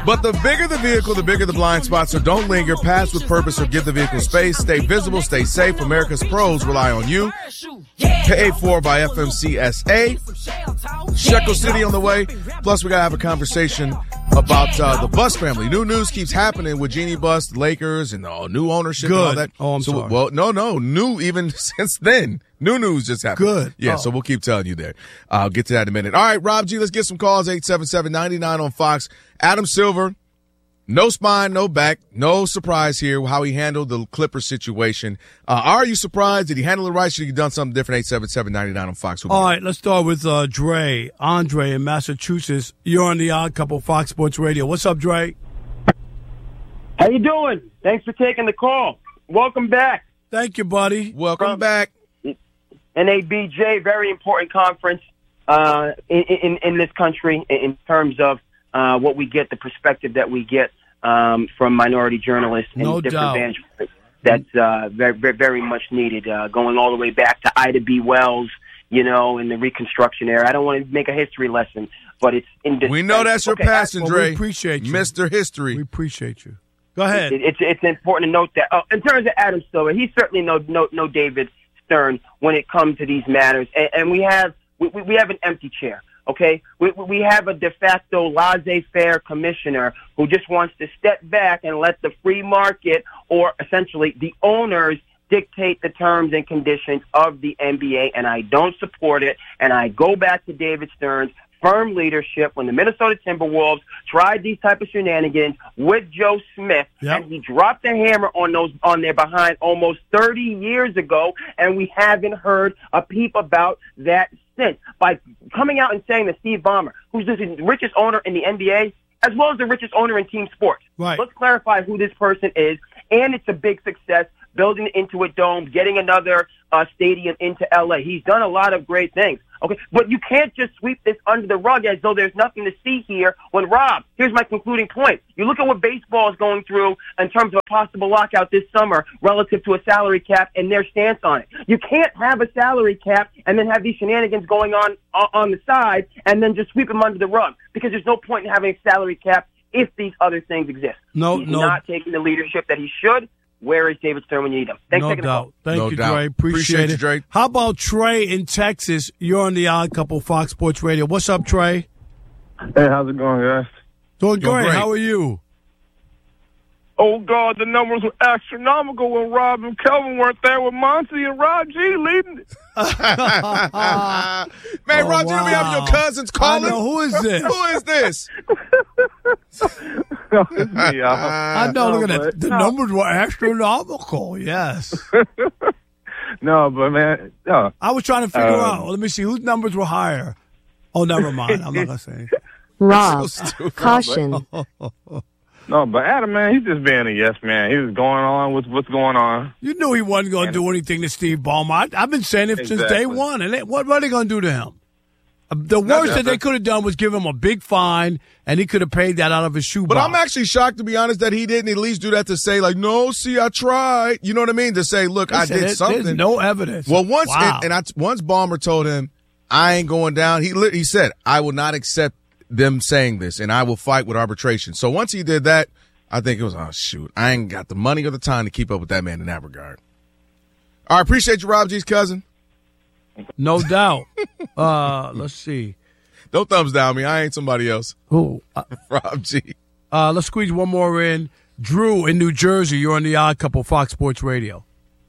But the bigger the vehicle, the bigger the blind spot. So don't linger. Pass with purpose or give the vehicle space. Stay visible. Stay safe. America's pros rely on you. Paid for by FMCSA. Shekel City on the way. Plus, we got to have a conversation about the Bus family. New news keeps happening with Jeannie Buss, the Lakers, and new ownership and all that. Oh, I'm sorry. Well, no. New even since then. New news just happened. Good. Yeah, so we'll keep telling you there. I'll get to that in a minute. All right, Rob G, let's get some calls. 877-99 on Fox. Adam Silver, no spine, no back. No surprise here how he handled the Clippers situation. Are you surprised? Did he handle it right? Should he have done something different? 877-99 on Fox. All right, let's start with Dre. Andre in Massachusetts. You're on the Odd Couple, Fox Sports Radio. What's up, Dre? How you doing? Thanks for taking the call. Welcome back. Thank you, buddy. Welcome back. NABJ, very important conference in this country in terms of what we get, the perspective that we get from minority journalists and No different doubt. evangelists. That's very, very much needed, going all the way back to Ida B. Wells, in the Reconstruction era. I don't want to make a history lesson, but it's indispensable. We know that's your passion, Dre. We appreciate you. Mr. History. We appreciate you. Go ahead. It's important to note that. In terms of Adam Silver, he's certainly no David Stern when it comes to these matters, and we have an empty chair. Okay, we have a de facto laissez-faire commissioner who just wants to step back and let the free market, or essentially the owners, dictate the terms and conditions of the NBA, and I don't support it. And I go back to David Stern's firm leadership when the Minnesota Timberwolves tried these type of shenanigans with Joe Smith, Yep. and he dropped the hammer on their behind almost 30 years ago, and we haven't heard a peep about that since. By coming out and saying that Steve Ballmer, who's the richest owner in the NBA, as well as the richest owner in team sports. Right. Let's clarify who this person is, and it's a big success, building into a dome, getting another stadium into L.A. He's done a lot of great things. Okay, but you can't just sweep this under the rug as though there's nothing to see here. When Rob, here's my concluding point. You look at what baseball is going through in terms of a possible lockout this summer relative to a salary cap and their stance on it. You can't have a salary cap and then have these shenanigans going on the side and then just sweep them under the rug, because there's no point in having a salary cap if these other things exist. He's not taking the leadership that he should. Where is David Stern when you need him? Thanks for taking the call. Thank you, Dre. Appreciate it. Dre. How about Trey in Texas? You're on the Odd Couple, Fox Sports Radio. What's up, Trey? Hey, how's it going, guys? Doing Going great. great. How are you? Oh, God, the numbers were astronomical when Rob and Kelvin weren't there with Monty and Rob G leading it. Man, Rob, you don't be having your cousins calling. I know. Who is this? Who is this? It's me, y'all. I know. Look at that. The numbers were astronomical. Yes. No, but, man, I was trying to figure out. Let me see. Whose numbers were higher? Oh, never mind. I'm not going to say. Rob, So stupid. caution. no, but Adam, man, he's just being a yes man. He's going on with what's going on. You knew he wasn't going to do anything to Steve Ballmer. I've been saying it since day Exactly. one. And what are they going to do to him? The worst that they could have done was give him a big fine, and he could have paid that out of his shoebox. But I'm actually shocked, to be honest, that he didn't at least do that to say, like, no, see, I tried. You know what I mean? To say, look, I did something. There's no evidence. Well, once Wow. once Ballmer told him, I ain't going down, he said, I will not accept them saying this, and I will fight with arbitration. So once he did that, I think it was, oh, shoot, I ain't got the money or the time to keep up with that man in that regard. All right, appreciate you, Rob G's cousin. No doubt. Let's see. Don't thumbs down me. I ain't somebody else. Who? Rob G. Let's squeeze one more in. Drew in New Jersey. You're on the Odd Couple, Fox Sports Radio.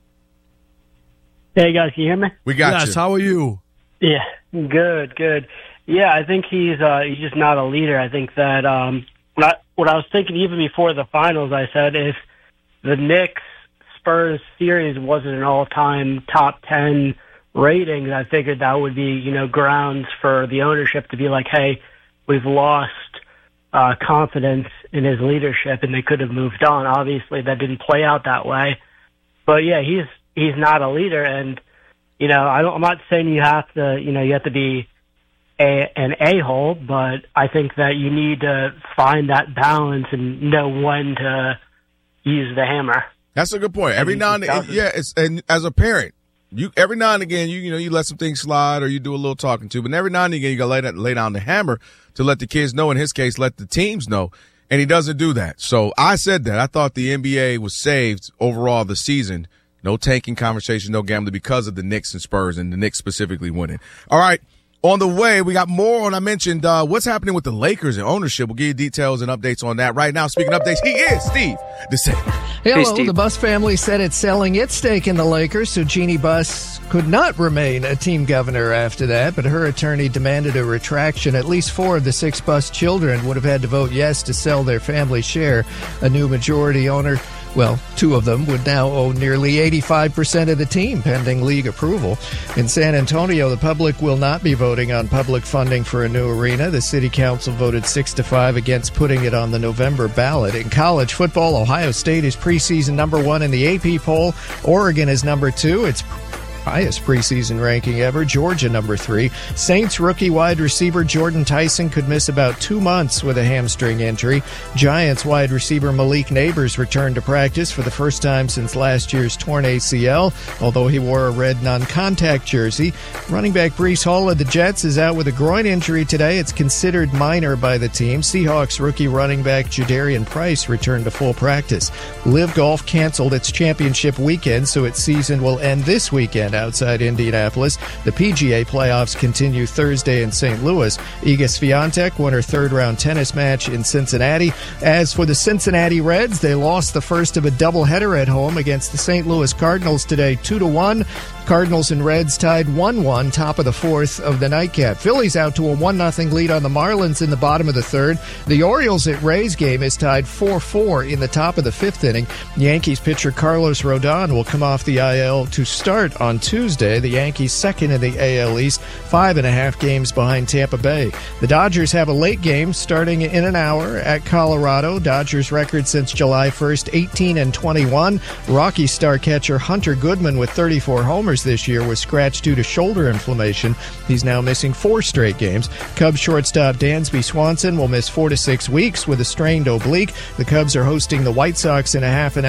Hey, guys, can you hear me? We got Yes, you. how are you? Yeah, good. Yeah, I think he's just not a leader. I think that what I was thinking even before the finals, I said if the Knicks-Spurs series wasn't an all-time top 10 ratings, I figured that would be, grounds for the ownership to be like, hey, we've lost confidence in his leadership, and they could have moved on. Obviously, that didn't play out that way. But, yeah, he's not a leader, and I'm not saying you have to be an a-hole, but I think that you need to find that balance and know when to use the hammer. That's a good point. Every now and then, and as a parent, every now and again, you let some things slide or you do a little talking to, but every now and again you got to lay down the hammer to let the kids know. In his case, let the teams know. and he doesn't do that. So I said that. I thought the NBA was saved overall this season. No tanking conversation, no gambling because of the Knicks and Spurs, and the Knicks specifically winning. All right. On the way, we got more on, I mentioned, what's happening with the Lakers and ownership. We'll give you details and updates on that right now. Speaking of updates, he is Steve DeSalle. Hello, the Buss family said it's selling its stake in the Lakers, so Jeannie Buss could not remain a team governor after that, but her attorney demanded a retraction. At least 4 of the 6 Buss children would have had to vote yes to sell their family share. A new majority owner, well, 2 of them would now own nearly 85% of the team, pending league approval. In San Antonio, the public will not be voting on public funding for a new arena. The city council voted 6-5 against putting it on the November ballot. In college football, Ohio State is preseason number 1 in the AP poll. Oregon is number 2. It's highest preseason ranking ever. Georgia number 3. Saints rookie wide receiver Jordan Tyson could miss about 2 months with a hamstring injury. Giants wide receiver Malik Neighbors returned to practice for the first time since last year's torn ACL, although he wore a red non-contact jersey. Running back Breece Hall of the Jets is out with a groin injury today. It's considered minor by the team. Seahawks rookie running back Jadarian Price returned to full practice. Live Golf canceled its championship weekend, so its season will end this weekend outside Indianapolis. The PGA playoffs continue Thursday in St. Louis. Iga Swiatek won her 3rd-round tennis match in Cincinnati. As for the Cincinnati Reds, they lost the first of a doubleheader at home against the St. Louis Cardinals today, 2-1. Cardinals and Reds tied 1-1, top of the 4th of the nightcap. Phillies out to a 1-0 lead on the Marlins in the bottom of the 3rd. The Orioles at Rays game is tied 4-4 in the top of the 5th inning. Yankees pitcher Carlos Rodon will come off the IL to start on Tuesday. The Yankees second in the AL East, 5.5 games behind Tampa Bay. The Dodgers have a late game starting in an hour at Colorado. Dodgers record since July 1st, 18-21. Rockies star catcher Hunter Goodman with 34 homers this year was scratched due to shoulder inflammation. He's now missing 4 straight games. Cubs shortstop Dansby Swanson will miss 4 to 6 weeks with a strained oblique. The Cubs are hosting the White Sox in a half an hour.